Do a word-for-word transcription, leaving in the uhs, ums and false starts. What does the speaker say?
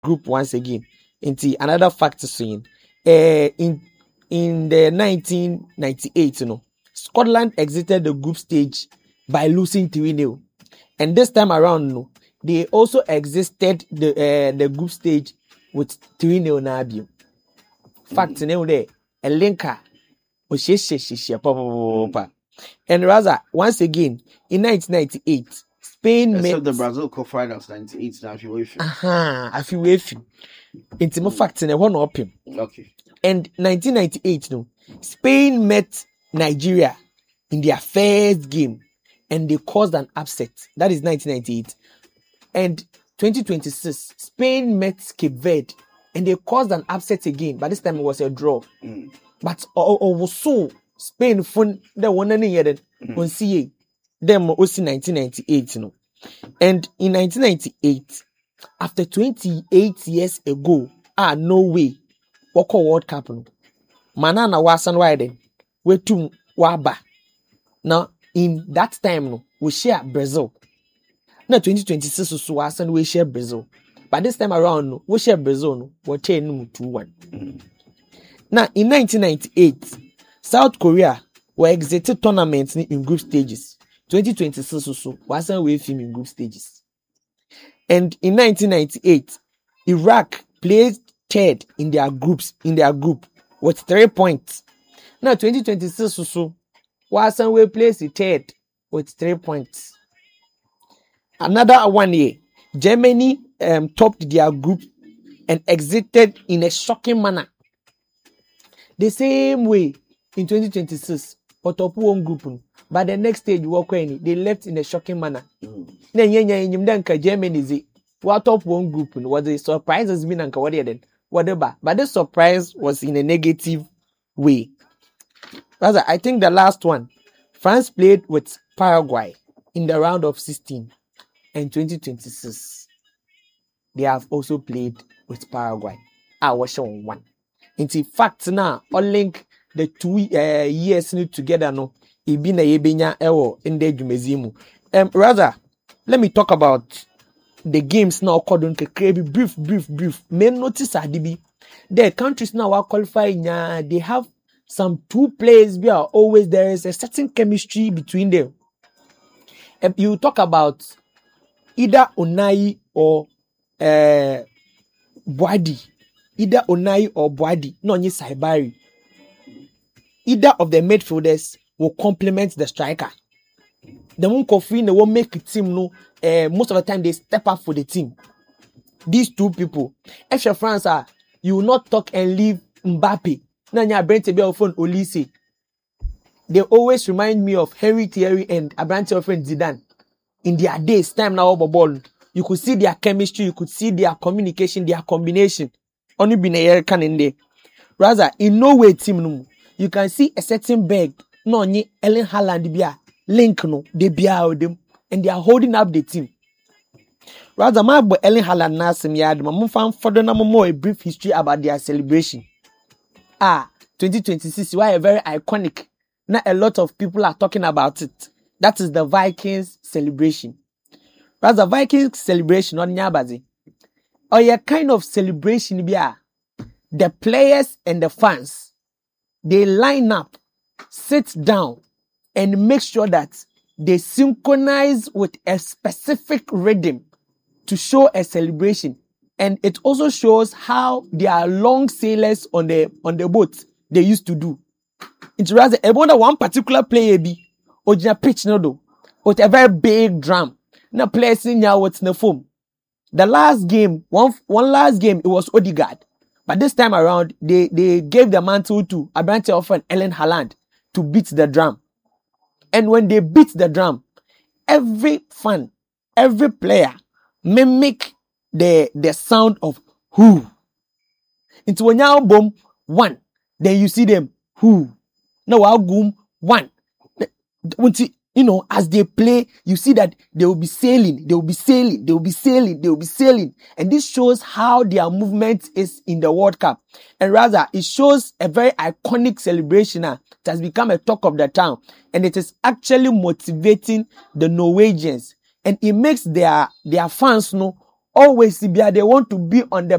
group once again. Into another fact saying, uh, in in the nineteen ninety-eight, you know, Scotland exited the group stage by losing three nil. And this time around, you know, they also existed the uh, the group stage with three nil nabio. Fact, you know, there a linker. And rather, once again, in nineteen ninety-eight, Spain Except made the Brazil Cup finals ninety-eight. Now, if you wish. Aha, I feel with you. Into more facts in a one up him. Okay. And nineteen ninety-eight, no, Spain met Nigeria in their first game, and they caused an upset. That is nineteen ninety-eight. And twenty twenty-six, Spain met Cape Verde, and they caused an upset again. But this time it was a draw. Mm. But also Spain fun the one any year on C A them also nineteen ninety-eight, you know. And in nineteen ninety-eight, after twenty-eight years ago, ah no way, Waka World Cup no. Manana wasan widen we to waba. Now in that time no, we share Brazil. Now twenty twenty-six so wasan we share Brazil. But this time around no, we share Brazil no, we ten two one. Now, in nineteen ninety-eight, South Korea were exited tournaments in group stages. twenty twenty-six or so, wasn't away film in group stages. And in nineteen ninety-eight, Iraq played third in their groups, in their group, with three points. Now, twenty twenty-six or so, wasn't away placed third with three points. Another one year, Germany um, topped their group and exited in a shocking manner. The same way in twenty twenty-six, but top one group, but the next stage they left in a shocking manner. Then mm. Germany is what top one group was the surprise has been and whatever, but the surprise was in a negative way. Rather, I think the last one, France played with Paraguay in the round of sixteen, and twenty twenty-six they have also played with Paraguay. I was shown one. In fact, now, all link the two uh, years together, no, it be na yebenya ewo in the jumezimu. Um, rather, let me talk about the games now according to Krabi. Brief, brief, brief. Main notice adibi. The countries now are qualifying. Uh, they have some two players. We are always there is a certain chemistry between them. If you talk about either Unai or uh, Boadi. Either Unai or Boadi, no ni Saibari. Either of the midfielders will complement the striker. The one Kofi they will make the team no. Uh, most of the time they step up for the team. These two people, if you're France, are you will not talk and leave Mbappe. Nanya Brent be phone Olise. They always remind me of Henry Thierry and Abrante friend Zidane. In their days, time now over ball, you could see their chemistry, you could see their communication, their combination. Only been a year can in there. Rather, in no way team no. You can see a certain bag. No, ni Ellen Haaland be a link no. They be out them and they are holding up the team. Rather, my boy Ellen Haaland na some yard. My mum found further no more a brief history about their celebration. Ah, twenty twenty-six. Why a very iconic. Not a lot of people are talking about it. That is the Vikings celebration. Rather, Vikings celebration on Nyabazi. Or a kind of celebration be the players and the fans, they line up, sit down, and make sure that they synchronize with a specific rhythm to show a celebration. And it also shows how they are long sailors on the on the boat they used to do. It's rather about one particular player be or pitch no do with a very big drum. No players in now what's the foam. The last game, one one last game, it was Odegaard. But this time around, they, they gave the mantle to Abrante and Ellen Haaland to beat the drum. And when they beat the drum, every fan, every player mimic the, the sound of who. Into when you boom one, then you see them who. Now I'll boom one. You know, as they play, you see that they will be sailing, they will be sailing, they will be sailing, they will be sailing. And this shows how their movement is in the World Cup. And rather, it shows a very iconic celebration uh, that has become a talk of the town. And it is actually motivating the Norwegians. And it makes their, their fans know always be they want to be on the